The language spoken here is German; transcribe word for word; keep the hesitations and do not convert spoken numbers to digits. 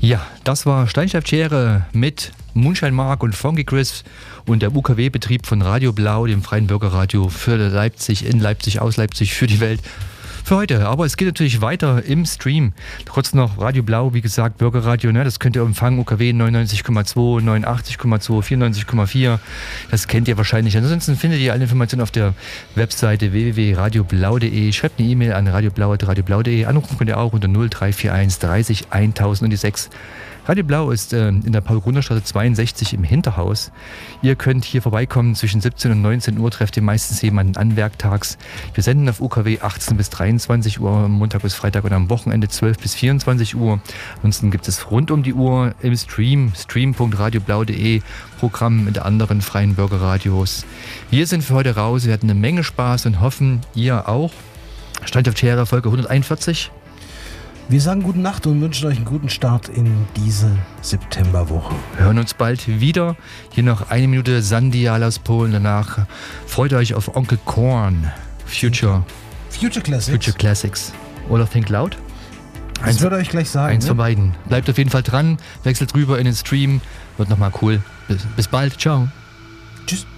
Ja, das war Steinschleifschere mit Moonshine Mark und Funky Chris und der U K W-Betrieb von Radio Blau, dem freien Bürgerradio für Leipzig, in Leipzig, aus Leipzig, für die Welt. Für heute, aber es geht natürlich weiter im Stream. Trotz noch Radio Blau, wie gesagt, Bürgerradio, ne, das könnt ihr empfangen, U K W neunundneunzig Komma zwei, neunundachtzig Komma zwei, vierundneunzig Komma vier, das kennt ihr wahrscheinlich. Ansonsten findet ihr alle Informationen auf der Webseite w w w punkt radio blau punkt d e. Schreibt eine E-Mail an radioblau at radioblau punkt d e. Anrufen könnt ihr auch unter null drei vier eins dreißig eintausend und die sechs. Radio Blau ist äh, in der Paul-Gruner-Straße zweiundsechzig im Hinterhaus. Ihr könnt hier vorbeikommen, zwischen siebzehn und neunzehn Uhr trefft ihr meistens jemanden an werktags. Wir senden auf U K W achtzehn bis dreiundzwanzig Uhr, Montag bis Freitag und am Wochenende zwölf bis vierundzwanzig Uhr. Ansonsten gibt es rund um die Uhr im Stream, stream punkt radioblau punkt d e, Programm mit anderen freien Bürgerradios. Wir sind für heute raus, wir hatten eine Menge Spaß und hoffen, ihr auch. Steinschleifschere, Folge hunderteinundvierzig. Wir sagen gute Nacht und wünschen euch einen guten Start in diese Septemberwoche. Wir hören uns bald wieder. Hier noch eine Minute Sandial aus Polen. Danach freut euch auf Onkel Korn. Future. Future Classics. Future Classics. Oder Think Loud. Das würde ich euch gleich sagen. Eins ne? von beiden. Bleibt auf jeden Fall dran. Wechselt rüber in den Stream. Wird nochmal cool. Bis, bis bald. Ciao. Tschüss.